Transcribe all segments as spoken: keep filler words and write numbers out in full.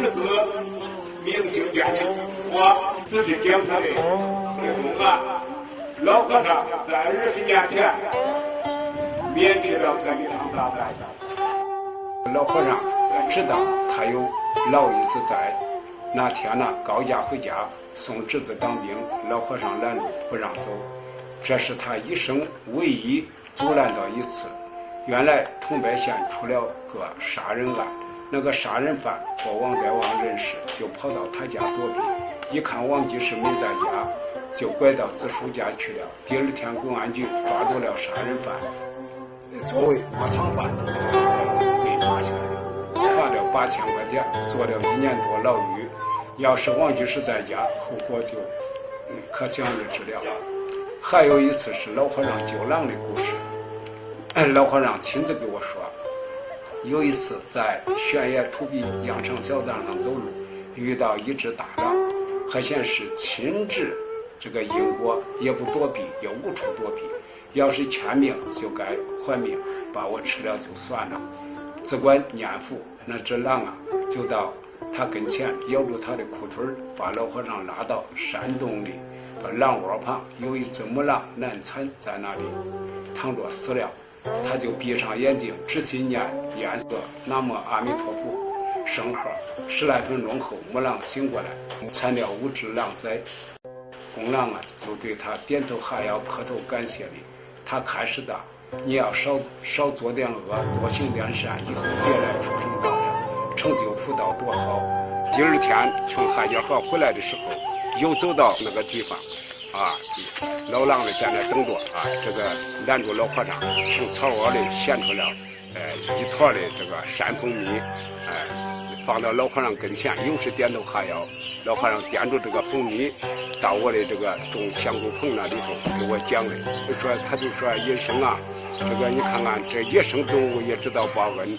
侄子名姓元庆，我只是讲他的一公案。老和尚在二十年前免去了这一场大灾。 老和尚知道他有老爷子在，那天呢高家回家送侄子当兵，老和尚拦路不让走，这是他一生唯一阻拦到一次。原来桐柏县出了个杀人案，那个杀人犯和王百旺认识，就跑到他家躲避，一看王继士没在家，就拐到子叔家去了。第二天公安局抓住了杀人犯，作为窝藏犯被抓起来了，罚了八千块钱，坐了一年多牢狱。要是王继士在家，后果就嗯可想而知了。还有一次是老和尚救狼的故事，老和尚亲自给我说，有一次在悬崖土壁羊肠小道上走路，遇到一只大狼，还显示亲治这个因果，也不躲避，也无处躲避，要是欠命就该还命，把我吃了就算了。只管念佛，那只狼啊就到他跟前咬住他的裤腿，把老和尚拉到山洞里，把狼窝旁有一只母狼难产在那里躺着死了，他就闭上眼睛仔细念念诵南无阿弥陀佛圣号，十来分钟后母狼醒过来，产了五只狼崽。公狼啊就对他点头哈腰磕头感谢礼，他开始的你要少少做点恶，多行点善，以后别来畜生道了，成就福道多好。第二天从海家河回来的时候，又走到那个地方啊，老狼呢在那等着啊，这个拦住老和尚，从草窝里衔出了呃一坨的这个山蜂蜜，哎、呃，放到老和尚跟前，又是点头哈腰。老和尚点住这个蜂蜜，到我的这个种香菇棚那里头给我讲的，就说他就说野生啊，这个你看看这野生动物也知道报恩。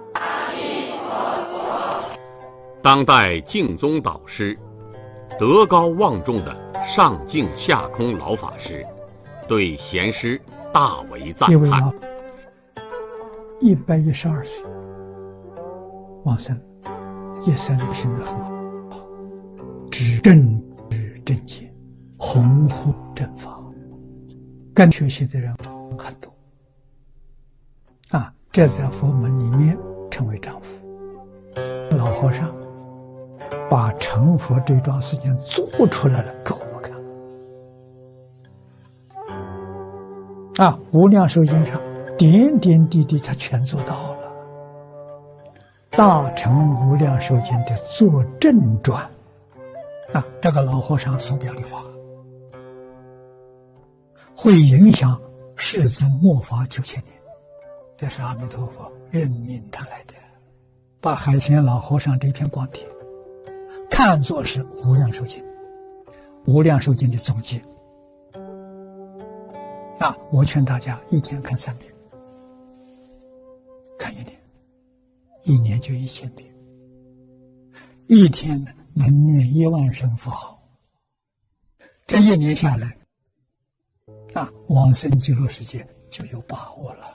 当代净宗导师、德高望重的上净下空老法师，对贤师大为赞叹。 一百一十二岁往生，一生品德很好，知正知正见，弘护正法，跟学习的人很多啊，这在佛门里面称为丈夫。老和尚把成佛这桩事情做出来了给我们看啊，无量寿经上点点滴滴他全做到了。大乘无量寿经的作证传啊，这个老和尚所表的法会影响世尊末法九千年，这是阿弥陀佛任命他来的，把海贤老和尚这篇光碟看作是无量寿经，无量寿经的总结啊！我劝大家一天看三遍，看一年，一年就一千遍，一天能念一万声佛号，这一年下来啊，往生极乐世界就有把握了。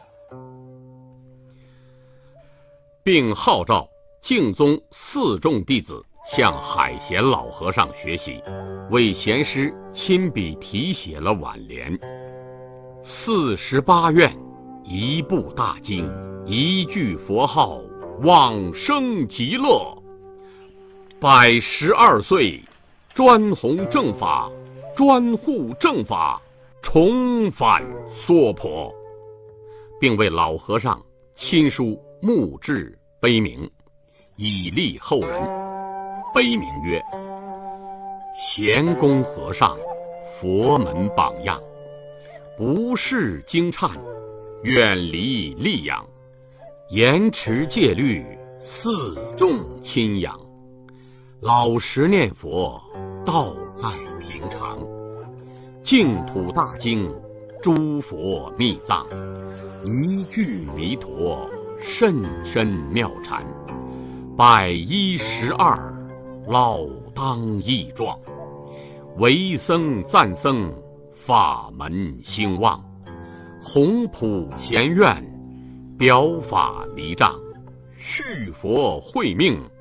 并号召净宗四众弟子向海贤老和尚学习，为贤师亲笔题写了挽联：四十八愿，一部大经，一句佛号，往生极乐。百十二岁，专弘正法，专护正法，重返娑婆，并为老和尚亲书墓志碑铭，以利后人。碑铭曰：贤公和尚，佛门榜样，不识经忏，远离戾养，严持戒律，四众亲仰，老实念佛，道在平常，净土大经，诸佛密藏，一句弥陀，甚深妙禅，百一十二，老当益壮，为僧赞僧，法门兴旺，弘普贤愿，表法离障，续佛慧命，